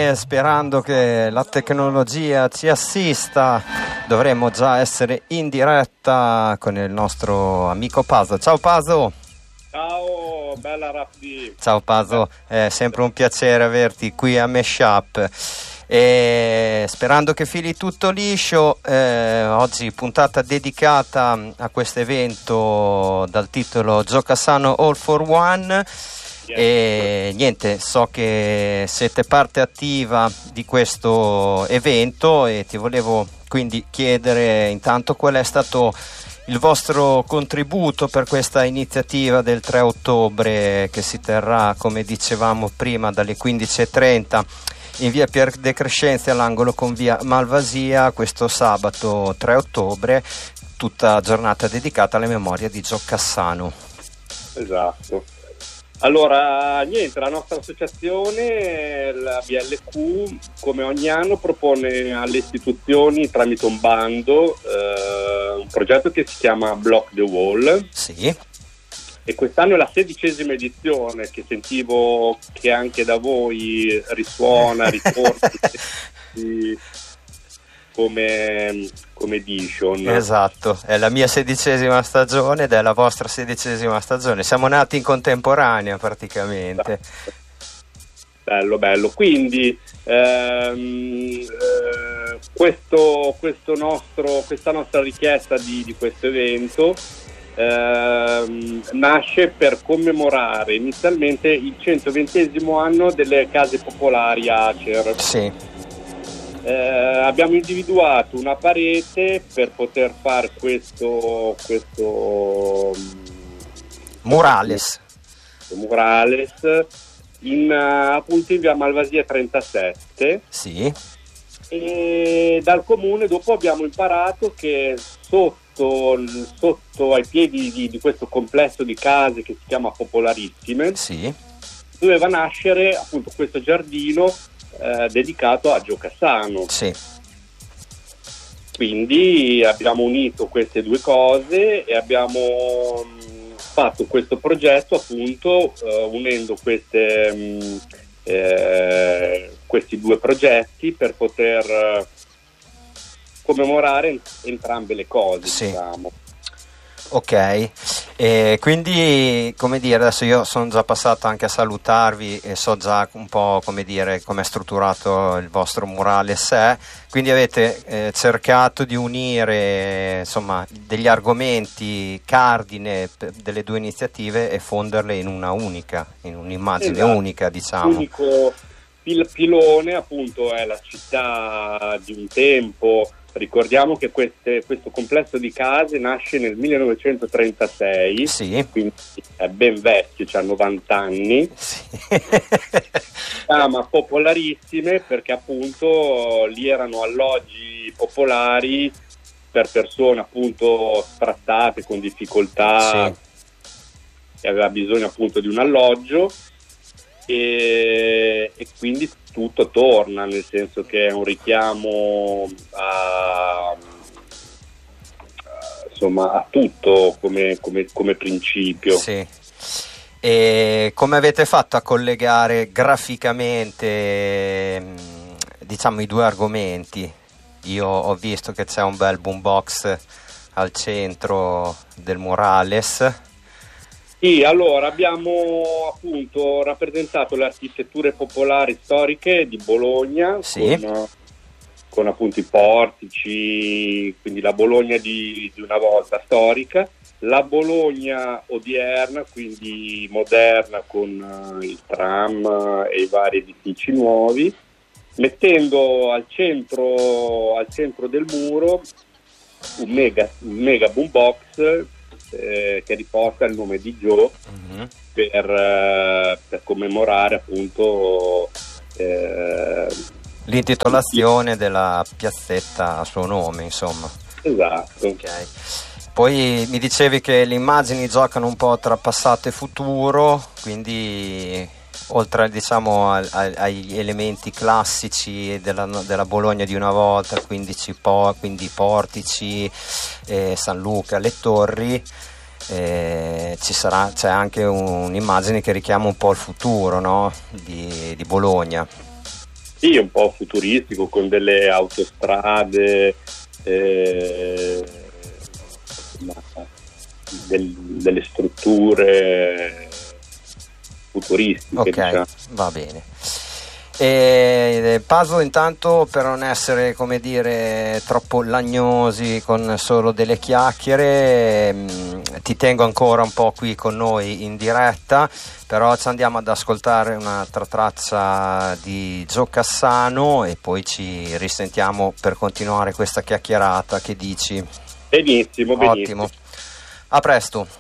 e sperando che la tecnologia ci assista, dovremmo già essere in diretta con il nostro amico Paso. Ciao Paso! Ciao, bella Raffi! Ciao Paso, è sempre un piacere averti qui a Meshup. E sperando che fili tutto liscio, oggi puntata dedicata a questo evento dal titolo Gioca Sano All for One. E niente, so che siete parte attiva di questo evento e ti volevo quindi chiedere intanto qual è stato il vostro contributo per questa iniziativa del 3 ottobre che si terrà, come dicevamo prima, dalle 15:30 in via Pier De Crescenzi all'angolo con via Malvasia, questo sabato 3 ottobre, tutta giornata dedicata alla memoria di Gio Cassano. Esatto. Allora, niente, la nostra associazione, la BLQ, come ogni anno propone alle istituzioni tramite un bando un progetto che si chiama Block the Wall. Sì. E quest'anno è la 16ª edizione, che sentivo che anche da voi risuona, ritorna come edition. Esatto, è la mia 16ª stagione ed è la vostra 16ª stagione. Siamo nati in contemporanea praticamente. Bello. Quindi questa nostra richiesta di questo evento nasce per commemorare inizialmente il 120° anno delle case popolari Acer. Sì. Abbiamo individuato una parete per poter fare questo murales appunto in via Malvasia 37. Sì. E dal comune dopo abbiamo imparato che sotto ai piedi di questo complesso di case che si chiama Popolarissime, sì, doveva nascere appunto questo giardino dedicato a Gio Cassano. Sì. Quindi abbiamo unito queste due cose e abbiamo fatto questo progetto appunto unendo questi due progetti per poter commemorare entrambe le cose, sì. Diciamo. Ok, quindi come dire, adesso io sono già passato anche a salutarvi e so già un po' come dire come è strutturato il vostro murales, quindi avete cercato di unire insomma degli argomenti cardine delle due iniziative e fonderle in un'immagine Esatto. Unica, diciamo. L'unico pilone appunto è la città di un tempo. Ricordiamo che questo complesso di case nasce nel 1936, sì. Quindi è ben vecchio, c'ha 90 anni. Sì. Si chiama Popolarissime perché appunto lì erano alloggi popolari per persone appunto sfrattate con difficoltà, sì, che aveva bisogno appunto di un alloggio. E quindi tutto torna, nel senso che è un richiamo a tutto come principio. Sì. E come avete fatto a collegare graficamente diciamo i due argomenti? Io ho visto che c'è un bel boombox al centro del murales. Sì, allora abbiamo appunto rappresentato le architetture popolari storiche di Bologna, sì, con appunto i portici, quindi la Bologna di una volta storica, la Bologna odierna, quindi moderna con il tram e i vari edifici nuovi, mettendo al centro del muro un mega boombox che riporta il nome di Gio, per commemorare appunto l'intitolazione della piazzetta a suo nome, insomma. Esatto. Okay. Poi mi dicevi che le immagini giocano un po' tra passato e futuro, quindi oltre diciamo agli elementi classici della Bologna di una volta, quindi portici, San Luca, le torri, c'è anche un'immagine che richiama un po' il futuro, no? di Bologna. Sì, un po' futuristico, con delle autostrade, delle strutture futuristiche. Ok, diciamo. va bene. E Puzzle, intanto, per non essere, come dire, troppo lagnosi con solo delle chiacchiere, ti tengo ancora un po' qui con noi in diretta, però ci andiamo ad ascoltare un'altra traccia di Joe Cassano e poi ci risentiamo per continuare questa chiacchierata. Che dici? Benissimo, benissimo. Ottimo, a presto.